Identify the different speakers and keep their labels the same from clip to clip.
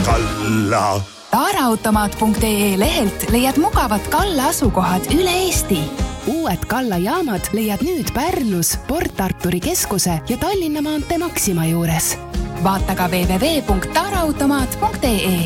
Speaker 1: kalla.
Speaker 2: Taaraautomaat.ee lehelt leiad mugavad Kalla asukohad üle Eesti. Uued Kalla jaamad leiad nüüd Pärnus, Port Arturi keskuse ja Tallinna maantee Maxima juures. Vaata ka www.taaraautomaat.ee.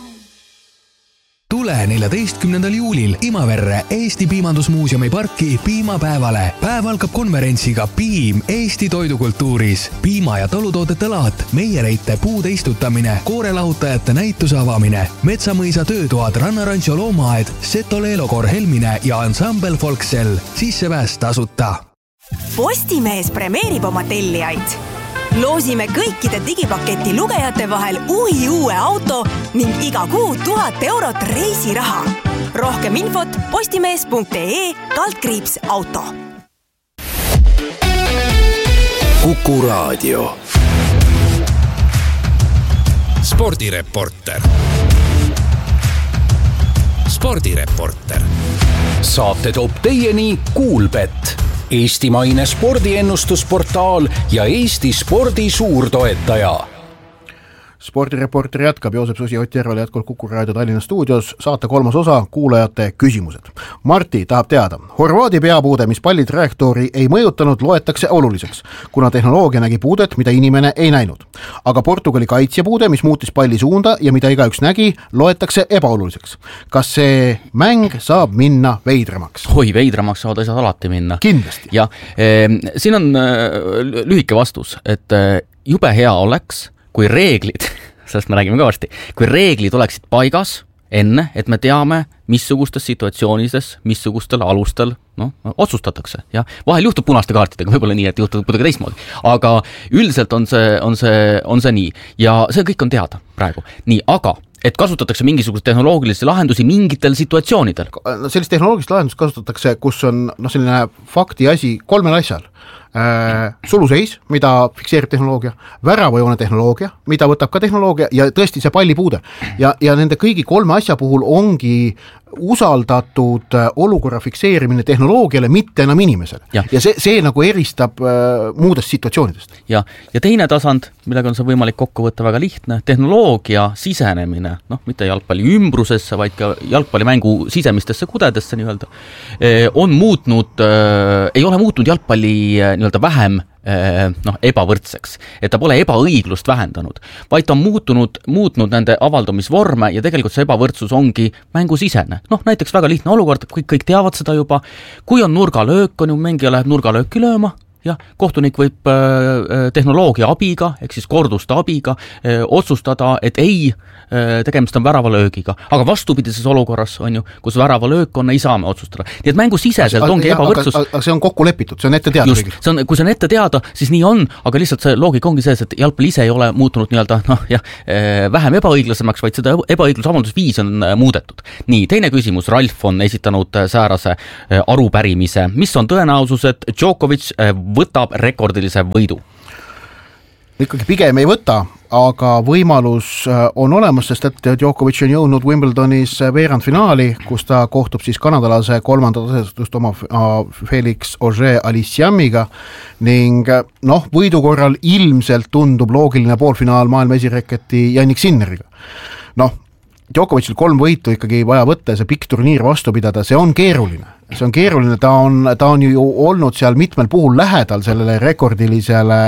Speaker 3: Tule 14. juulil Imaverre Eesti Piimandusmuuseumi parki piimapäevale. Päev algab konverentsiga Piim Eesti toidukultuuris. Piima- ja talutoodete laat, meiereite puude istutamine, koorelahutajate näituse avamine, Metsamõisa töötoad, Rannarantsio loomaaed, Seto Leelokor Helmine ja Ensemble Folksel. Sissepääs tasuta.
Speaker 4: Postimees premeerib oma tellijaid. Loosime kõikide digipaketi lugejate vahel uue auto ning iga kuu 1000 eurot reisiraha. Rohkem infot postimees.ee/auto.
Speaker 1: Kuku Raadio. Spordireporter.
Speaker 5: Saate toob teieni Kuulbet, eestimaine spordiennustusportaal ja Eesti spordi suurtoetaja.
Speaker 6: Spordireporter jätkab Joosep Susi Ott Järvel jätkul Kuku Raadio Tallinna stuudios. Saate 3. osa, kuulajate küsimused. Marti tahab teada. Horvaadi peapuude, mis palli trajektoori ei mõjutanud, loetakse oluliseks, kuna tehnoloogia nägi puudet, mida inimene ei näinud. Aga Portugali kaitsjapuude, mis muutis palli suunda ja mida igaüks nägi, loetakse ebaoluliseks. Kas see mäng saab minna veidramaks?
Speaker 7: Oi, veidramaks saavad asjad alati minna.
Speaker 6: Kindlasti.
Speaker 7: Ja siin on lühike vastus, et jube hea oleks, kui reeglid, sellest me räägime ka varsti, kui reeglid oleksid paigas enne, et me teame, missugustes situatsioonides, missugustel alustel otsustatakse. Ja vahel juhtub punaste kaartidega, võib-olla nii, et juhtub kuidagi teistmoodi. Aga üldiselt on see nii. Ja see kõik on teada praegu. Nii, aga et kasutatakse mingisugust tehnoloogilisi lahendusi mingitel situatsioonidel.
Speaker 6: Sellist tehnoloogilist lahendust kasutatakse, kus on selline fakti asi 3 asjal. Suluseis, mida fikseerib tehnoloogia, väravajoone tehnoloogia, mida võtab ka tehnoloogia ja tõesti see pallipuude. Ja nende kõigi 3 asja puhul ongi usaldatud olukorra fikseerimine tehnoloogiale, mitte enam inimesele. Ja see nagu eristab muudest situatsioonidest.
Speaker 7: Ja teine tasand, millega on see võimalik kokku võtta väga lihtne, tehnoloogia sisenemine, mitte jalgpalli ümbrusesse, vaid ka jalgpallimängu sisemistesse kudedesse nii-öelda, ei ole muutnud jalgpalli nii-öelda vähem ebavõrdseks, et ta pole ebaõiglust vähendanud, vaid ta on muutnud nende avaldamisvorme ja tegelikult see ebavõrdsus ongi mängusisene. Näiteks väga lihtne olukord, kõik teavad seda juba, kui on nurgalöök, on ju mängija läheb nurgalööki lööma, ja kohtunik võib tehnoloogia abiga, ehk siis korduste abiga otsustada, et ei, tegemist on väravalöögiga. Aga vastupidises olukorras on ju, kus väravalöök on, ei saa me otsustada. Nii et mängusiseselt ongi ebavõrdsus.
Speaker 6: Aga see on kokku lepitud, see on ette teada.
Speaker 7: Just, kui see on ette teada, siis nii on, aga lihtsalt see loogika ongi see, et jalgpall ise ei ole muutunud nii-öelda vähem ebaõiglasemaks, vaid seda ebaõiglusavaldusviis on muudetud. Nii, teine küsimus. Ralf on esitanud säärase arupärimise. Mis on tõenäosus, et Djokovic võtab rekordilise võidu?
Speaker 6: Ikkagi pigem ei võta, aga võimalus on olemas, sest et Djokovic on jõudnud Wimbledonis veerandfinaali, kus ta kohtub siis kanadalase 3. tasetust oma Felix Auger-Aliassiamiga ning võidu korral ilmselt tundub loogiline poolfinaal maailma esireketi Jannik Sinneriga. Djokovicil 3 võitu ikkagi vaja võtta ja see pikk turniir vastu pidada, see on keeruline. See on keeruline, ta on ju olnud seal mitmel puhul lähedal sellele rekordilisele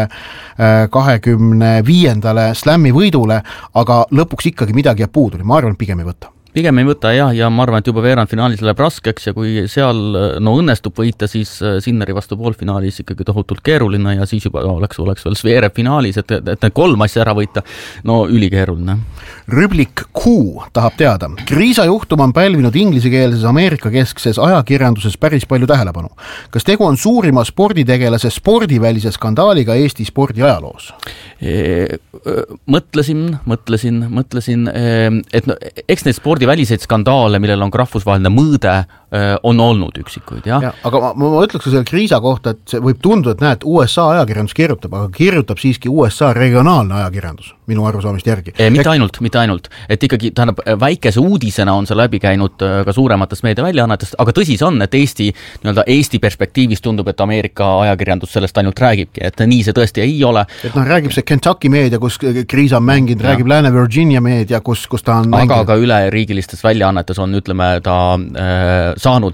Speaker 6: 25. slammi võidule, aga lõpuks ikkagi midagi jääb puudu, ma arvan, pigem ei võta.
Speaker 7: Pigem ei võta ja ma arvan, et juba veerandfinaalis läheb raskeks ja kui seal õnnestub võita, siis Sinneri vastu poolfinaalis ikkagi tohutult keeruline ja siis juba oleks veel Zverev finaalis, et need 3 asja ära võita, ülikeeruline.
Speaker 6: Rüblik Q tahab teada. Kriisa juhtum on pälvinud inglisekeelses Ameerika keskses ajakirjanduses päris palju tähelepanu. Kas tegu on suurima sporditegelase spordivälise skandaaliga Eesti spordi ajaloos?
Speaker 7: Mõtlesin, et eks neid spordiväliseid skandaale, millel on rahvusvaheline mõõde, on olnud üksikuid, jah.
Speaker 6: Aga ma ütleks selle kriisa kohta, et see võib tunduda, et näed, USA ajakirjandus kirjutab, aga kirjutab siiski USA regionaalne ajakirjandus, minu arusaamist järgi.
Speaker 7: Mitte ainult, et ikkagi tähendab, väikese uudisena on see läbi käinud ka suurematest meediaväljaannetest, aga tõsi see on, et Eesti perspektiivis tundub, et Ameerika ajakirjandus sellest ainult räägibki, et nii see tõesti ei ole.
Speaker 6: Et räägib see Kentucky meedia, kus kriisa on mänginud, räägib Lääne Virginia meedia, kus ta on mänginud. Aga
Speaker 7: ka üleriigilistes väljaannetes on, ütleme, ta saanud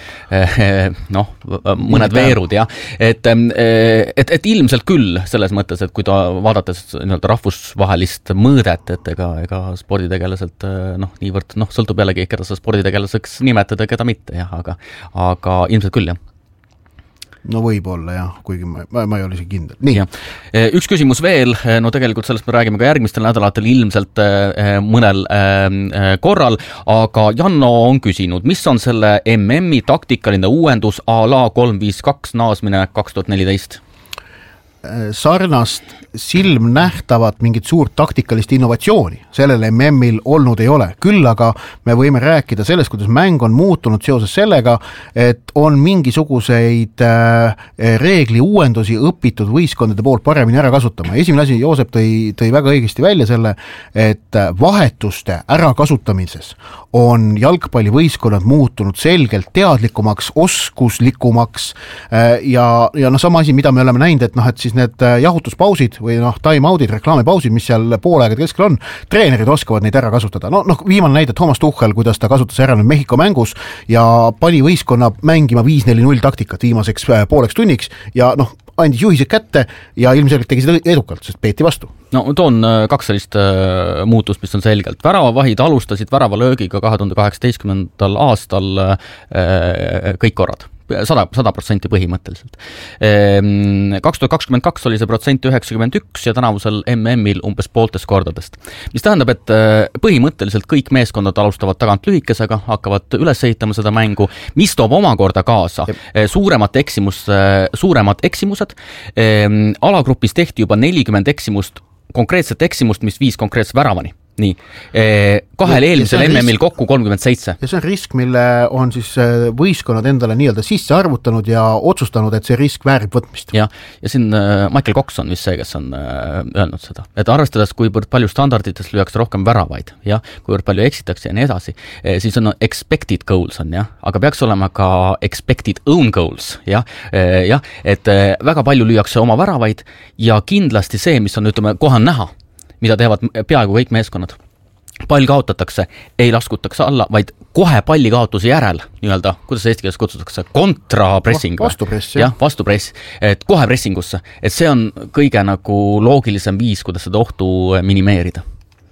Speaker 7: mõned veerud, jah. Et ilmselt küll selles mõttes, et kui ta vaadates rahvusvahelist mõõdet, et ega sporditegelaselt niivõrd, sõltub jällegi, keda sa sporditegelaseks nimetada, keda mitte, jah, aga ilmselt küll, jah.
Speaker 6: No võib-olla jah, kuigi ma ei ole isegi kindel. Nii.
Speaker 7: Üks küsimus veel, tegelikult sellest me räägime ka järgmistel nädalatel ilmselt mõnel korral, aga Janno on küsinud, mis on selle MM-i taktikaline uuendus a la 352 naasmine 2014?
Speaker 6: Sarnast silmnähtavat mingit suurt taktikalist innovatsiooni sellel MM-il olnud ei ole. Küll aga me võime rääkida sellest, kuidas mäng on muutunud seoses sellega, et on mingisuguseid reegli uuendusi õpitud võistkondade poolt paremini ära kasutama. Esimene asi, Joosep tõi väga õigesti välja selle, et vahetuste ärakasutamises on jalgpallivõistkonnad muutunud selgelt teadlikumaks, oskuslikumaks ja sama asi, mida me oleme näinud, et siis need jahutuspausid või time-outid, reklaamipausid, mis seal poolaegade keskel on, treenerid oskavad neid ära kasutada. Viimane näide Thomas Tuchel, kuidas ta kasutas ära nüüd Mehhiko mängus ja pani võistkonna mängima 5-4-0 taktikat viimaseks pooleks tunniks ja andis juhised kätte ja ilmselgelt tegi seda edukalt, sest peeti vastu.
Speaker 7: Toon 2 sellist muutust, mis on selgelt. Väravavahid alustasid väravalöögiga 2018. aastal kõik korrad. 100% põhimõtteliselt. 2022 oli see protsent 91 ja tänavusel MM-il umbes pooltest kordadest. Mis tähendab, et põhimõtteliselt kõik meeskonnad alustavad tagant lühikesega, hakkavad üles ehitama seda mängu, mis toob omakorda kaasa suuremad eksimused. Alagrupis tehti juba 40 konkreetset eksimust, mis viis konkreetselt väravani. Nii. Kahel eelmisel MM-il kokku 37.
Speaker 6: Ja see on risk, mille on siis võistkonnad endale nii-öelda sisse arvutanud ja otsustanud, et see risk väärib võtmist.
Speaker 7: Ja siin Michael Cox on vist see, kes on öelnud seda. Et arvestades, kuivõrd palju standarditest lüüakse rohkem väravaid, ja kuivõrd palju eksitakse ja nii edasi, siis on expected goals on, ja, aga peaks olema ka expected own goals, ja, et väga palju lüüakse oma väravaid ja kindlasti see, mis on, kohe näha, mida teevad peaaegu kõik meeskonnad. Pall kaotatakse, ei laskutakse alla, vaid kohe palli kaotuse järel, kuidas eesti keeles kutsutakse, kontrapressing.
Speaker 6: Vastupress,
Speaker 7: jah. Vastupress, et kohe pressingusse. Et see on kõige loogilisem viis, kuidas seda ohtu minimeerida.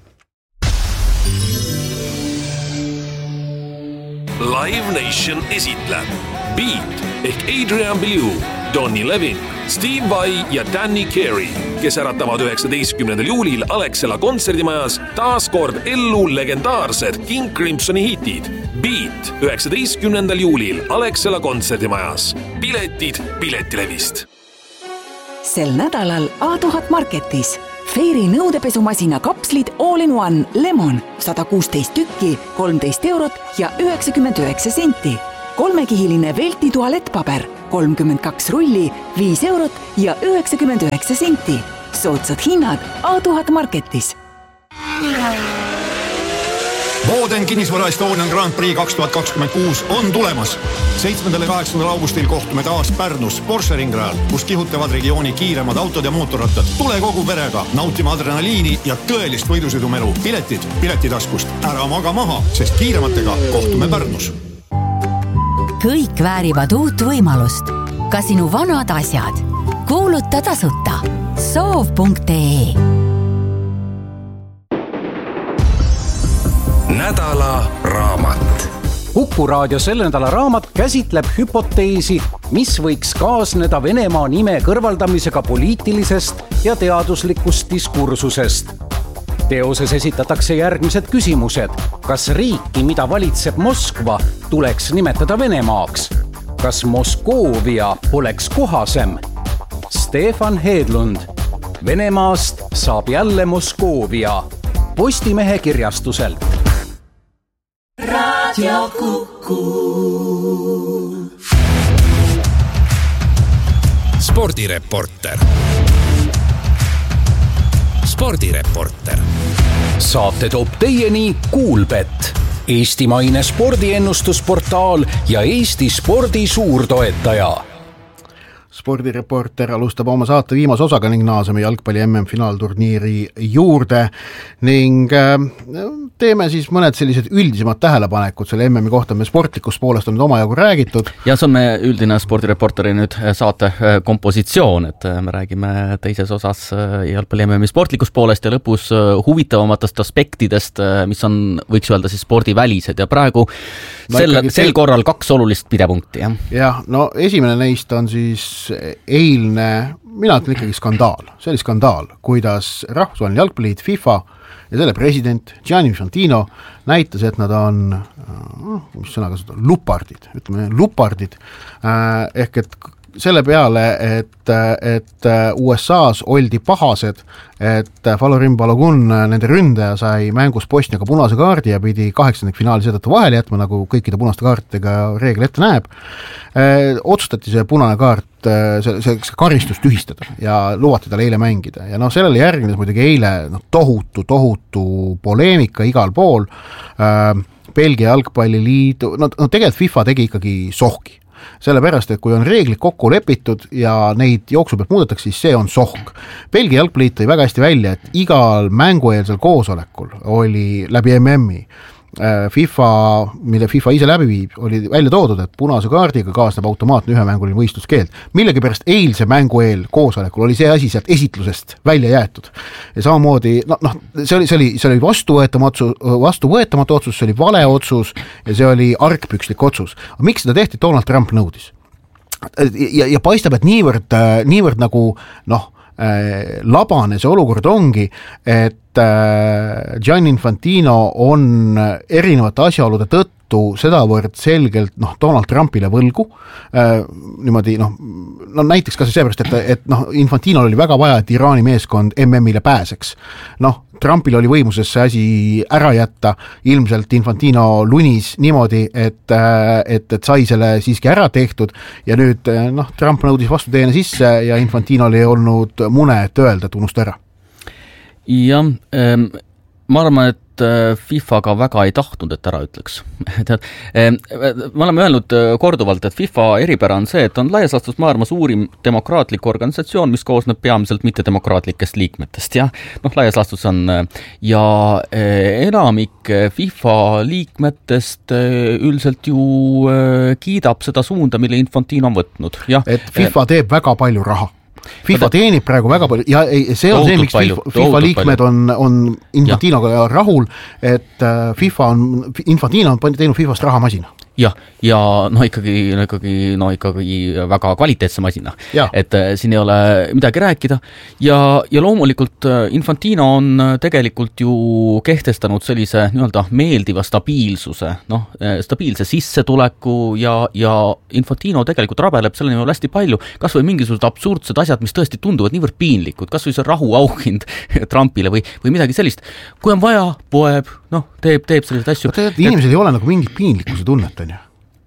Speaker 1: Live Nation esitleb Beat ehk Adrian Belew, Donny Levin, Steve Vai ja Danny Carey, kes äratavad 19. juulil Alexela kontserdimajas taas kord ellu legendaarsed King Crimsoni hitid. Beat 19. juulil Alexela kontserdimajas. Piletid Piletilevist.
Speaker 4: Sel nädalal A1000 Marketis Fairy nõudepesumasina kapslid All-in-One Lemon 116 tükki, 13 eurot ja 99 senti. 3-kihiline Velti tualettpaber 32 rulli, 5 eurot ja 99 senti. Soodsad hinnad A1000 Marketis.
Speaker 8: Mooden kinnisvara Estonian Grand Prix 2026 on tulemas. 7. ja 8. augustil kohtume taas Pärnus Porsche ringrajal, kus kihutavad regiooni kiiremad autod ja mootorrattad. Tule kogu perega nautima adrenaliini ja tõelist võidusõidumelu. Piletid Piletitaskust. Ära maga maha, sest kiirematega kohtume Pärnus.
Speaker 9: Kõik väärivad uut võimalust. Ka sinu vanad asjad. Kuuluta tasuta. Soov.ee
Speaker 1: Nädala raamat.
Speaker 10: Kuku raadio selle nädala raamat käsitleb hüpoteesi, mis võiks kaasneda Venemaa nime kõrvaldamisega poliitilisest ja teaduslikust diskursusest. Teoses esitatakse järgmised küsimused. Kas riiki, mida valitseb Moskva, tuleks nimetada Venemaaks? Kas Moskoovia oleks kohasem? Stefan Hedlund. Venemaast saab jälle Moskoovia. Postimehe kirjastuselt.
Speaker 11: Raadio Kuku.
Speaker 1: Spordireporter. Spordireporter.
Speaker 5: Saate toob teieni Kuulbet, eestimaine spordiennustusportaal ja Eesti spordi suurtoetaja.
Speaker 6: Spordireporter alustab oma saate viimase osaga ning naaseme jalgpalli MM-finaalturniiri juurde ning teeme siis mõned sellised üldisemad tähelepanekud selle MM-i kohta. Me sportlikust poolest on nüüd omajagu räägitud.
Speaker 7: Ja see on meie üldine spordireporteri nüüd saate kompositsioon, et me räägime teises osas jalgpalli MM-i sportlikust poolest ja lõpus huvitavamatest aspektidest, mis on, võiks öelda siis spordivälised ja praegu sel korral 2 olulist pidepunkti.
Speaker 6: Jah, no esimene neist on siis eilne, mina ütlen ikkagi skandaal. See oli skandaal, kuidas rahvusvaheline jalgpalliliit FIFA ja selle president Gianni Infantino näitas, et nad on, mis sõna kasutada, lupardid, ehk et selle peale, et USAs oldi pahased, et Falorin Balogun, nende ründaja, sai mängus Bosniaga punase kaardi ja pidi 8. finaali seetõttu vahele jätma, nagu kõikide punaste kaartidega reegel ette näeb. Otsustati see punane kaart, see karistus tühistada ja lubati tal eile mängida. Ja sellele järgnes muidugi eile tohutu poleemika igal pool. Belgia jalgpalliliidu, tegelikult FIFA tegi ikkagi sohki. Sellepärast, et kui on reeglid kokku lepitud ja neid jooksu pealt muudetakse, siis see on sohk. Belgia jalgpalliliit tõi väga hästi välja, et igal mängueelsel koosolekul oli läbi MM-i mille FIFA ise läbi viib, oli välja toodud, et punase kaardiga kaasneb automaatne ühemänguline võistluskeeld. Millegipärast eilse mängueel koosolekul oli see asi sealt esitlusest välja jäetud. Ja samamoodi, see oli vastuvõetamatu otsus, see oli vale otsus ja see oli argpükslik otsus. Miks seda tehti? Donald Trump nõudis. Ja paistab, et niivõrd nagu, labane see olukord ongi, et Gianni Infantino on erinevate asjaolude tõttu sedavõrd selgelt Donald Trumpile võlgu. Niimoodi, näiteks ka seepärast, et Infantino oli väga vaja, et Iraani meeskond MM-ile pääseks. Trumpil oli võimuses see asi ära jätta, ilmselt Infantino lunis niimoodi, et sai selle siiski ära tehtud ja nüüd Trump nõudis vastuteene sisse ja Infantinol ei olnud mune, et öelda, et unusta ära. Ja ma arvan, et FIFA ka väga ei tahtnud, et ära ütleks. Me oleme öelnud korduvalt, et FIFA eripära on see, et on laias laastus maailma suurim demokraatlik organisatsioon, mis koosneb peamiselt mittedemokraatlikest liikmetest. Ja laias laastus on ja enamik FIFA liikmetest üldiselt ju kiidab seda suunda, mille Infantino on võtnud. Ja, et FIFA teeb väga palju raha. FIFA teenib praegu väga palju ja see on see, miks FIFA liikmed on Infantinoga rahul, et Infantino on teinud FIFast rahamasina.
Speaker 7: Ja ikkagi väga kvaliteetse masina. Et siin ei ole midagi rääkida ja loomulikult Infantino on tegelikult ju kehtestanud sellise meeldiva stabiilsuse, stabiilse sissetuleku ja Infantino tegelikult rabeleb selle nimel hästi palju, kas või mingisugused absurdsed asjad, mis tõesti tunduvad niivõrd piinlikud, kas või see rahuauhind Trumpile või midagi sellist. Kui on vaja, poeb, teeb selliseid asju.
Speaker 6: Inimesed ei ole nagu mingit piinlikkuse tunnet, on ju?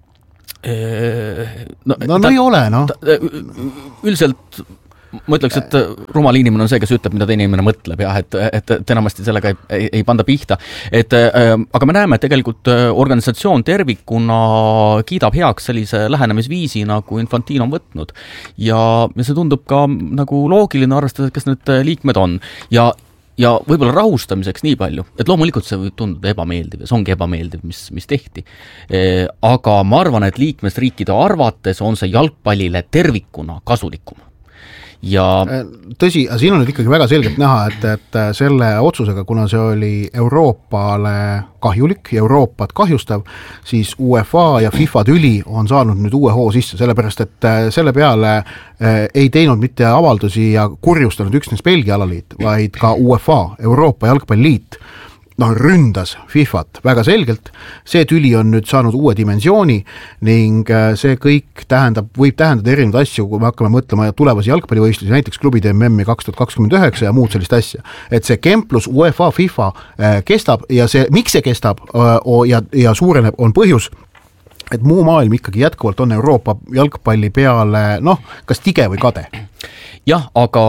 Speaker 6: Ei ole,
Speaker 7: Üldiselt ma ütleks, et rumal inimene on see, kes ütleb, mida teine inimene mõtleb ja et enamasti sellega ei panda pihta. Aga me näeme, et tegelikult organisatsioon tervikuna kiidab heaks sellise lähenemisviisi, nagu Infantino on võtnud. Ja see tundub ka nagu loogiline arvestada, kes need liikmed on. Ja võib-olla rahustamiseks nii palju, et loomulikult see võib tunduda ebameeldiv ja see ongi ebameeldiv, mis tehti. Aga ma arvan, et liikmesriikide arvates on see jalgpallile tervikuna kasulikum. Ja
Speaker 6: tõsi, siin on nüüd ikkagi väga selgelt näha, et selle otsusega, kuna see oli Euroopale kahjulik, Euroopat kahjustav, siis UEFA ja FIFA tüli on saanud nüüd uue hoo sisse, sellepärast, et selle peale ei teinud mitte avaldusi ja kurjustanud üksnes Belgia alaliit, vaid ka UEFA, Euroopa jalgpalliliit. ründas FIFAt väga selgelt, see tüli on nüüd saanud uue dimensiooni ning see kõik võib tähendada erinevaid asju, kui me hakkame mõtlema tulevasi jalgpallivõistlusi, näiteks klubide MM-i 2029 ja muud sellist asja. Et see kemplus UEFA, FIFA kestab ja miks see kestab ja suureneb, on põhjus, et muu maailm ikkagi jätkuvalt on Euroopa jalgpalli peale, kas tige või kade?
Speaker 7: Jah, aga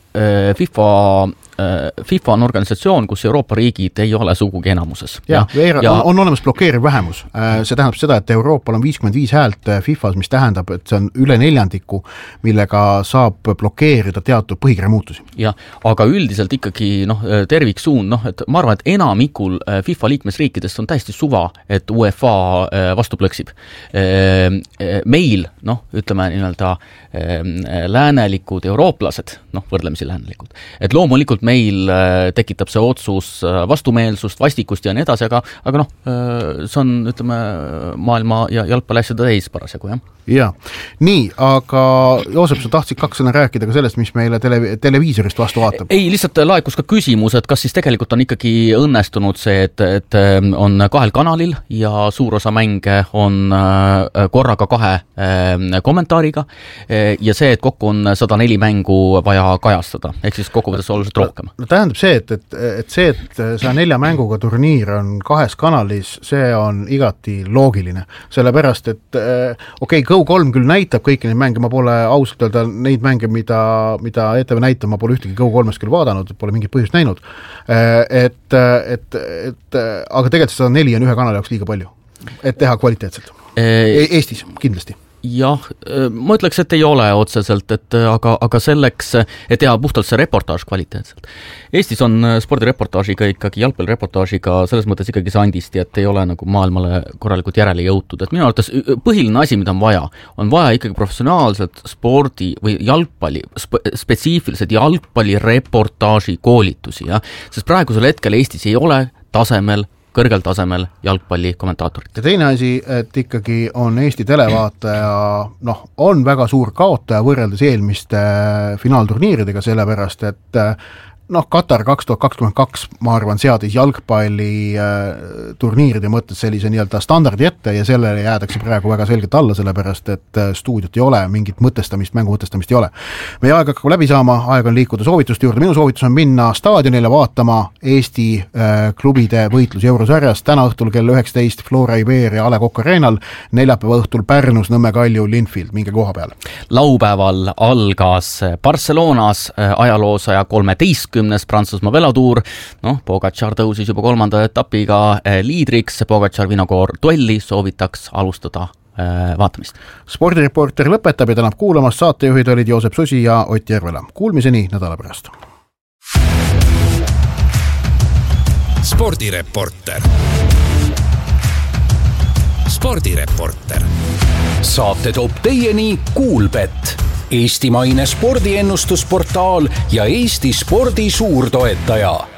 Speaker 7: FIFA on organisatsioon, kus Euroopa riigid ei ole sugugi enamuses.
Speaker 6: On olemas blokeeriv vähemus. See tähendab seda, et Euroopal on 55 häält FIFAs, mis tähendab, et see on üle 4, millega saab blokeerida teatud põhikirja muutusi.
Speaker 7: Jah, aga üldiselt ikkagi terviksuund, et ma arvan, et enamikul FIFA liikmesriikidest on täiesti suva, et UEFA vastu plõksib. Meil, ütleme nii-öelda läänelikud eurooplased, võrdlemisi läänelikud, et loomulikult meil tekitab see otsus vastumeelsust, vastikust ja nii edasi, aga see on, ütleme, maailma ja jalgpalliasjade täis parasjagu, jah.
Speaker 6: Ja, nii, aga Joosep, sa tahtsid 2 sõna rääkida ka sellest, mis meile televiisorist vastu vaatab?
Speaker 7: Ei, lihtsalt laekus ka küsimus, et kas siis tegelikult on ikkagi õnnestunud see, et on 2 kanalil ja suur osa mänge on korraga 2 kommentaariga ja see, et kokku on 104 mängu vaja kajastada, ehk siis kokkuvõttes oluliselt rohkem.
Speaker 6: Tähendab see, et 104 mänguga turniir on 2 kanalis, see on igati loogiline, sellepärast, et Go3 küll näitab kõiki neid mänge, ma pole ausalt öelda neid mänge, mida ETV näitab, ma pole ühtegi Go3-st küll vaadanud, pole mingit põhjust näinud, aga tegelikult 104 on 1 kanali jaoks liiga palju, et teha kvaliteetselt. Eestis kindlasti.
Speaker 7: Jah, ma ütleks, et ei ole otseselt, aga selleks, et teha puhtalt see reportaaž kvaliteetselt. Eestis on spordireportaažiga ikkagi, jalgpallireportaažiga selles mõttes ikkagi sandisti, et ei ole nagu maailmale korralikult järele jõutud. Et minu arvates põhiline asi, mida on vaja ikkagi professionaalselt spordi või jalgpalli, spetsiifilised jalgpallireportaaži koolitusi, ja? Sest praegusel hetkel Eestis ei ole kõrgel tasemel jalgpalli kommentaatorid.
Speaker 6: Ja teine asi, et ikkagi on Eesti televaataja, on väga suur kaotaja võrreldes eelmiste finaalturniiridega, sellepärast, et Katar 2022, ma arvan, seadis jalgpalli turniiride mõttes sellise nii-öelda standardi ette ja sellele jäädakse praegu väga selgelt alla, sellepärast, et stuudiot ei ole, mingit mängu mõtestamist ei ole. Meie aeg hakkab läbi saama, aeg on liikuda soovituste juurde. Minu soovitus on minna staadionile vaatama Eesti klubide võitlusi eurosarjas. Täna õhtul kell 19 Flora Iberia ja A. Le Coq Arenal, neljapäeva õhtul Pärnus, Nõmme Kalju, Linfield, minge koha peale.
Speaker 7: Laupäeval algas Barcelonas ajaloosaja 13. Prantsusmaa velotuur, Pogačar tõusis juba 3. etapiga liidriks, Pogačar-Vinokoor duelli soovitaks alustada vaatamist.
Speaker 6: Spordireporter lõpetab ja tänab kuulamast, saatejuhid olid Joosep Susi ja Ott Järvela. Kuulmiseni nädala pärast.
Speaker 1: Spordireporter.
Speaker 5: Saate toob teieni Kuulbett, eestimaine spordiennustusportaal ja Eesti spordi suurtoetaja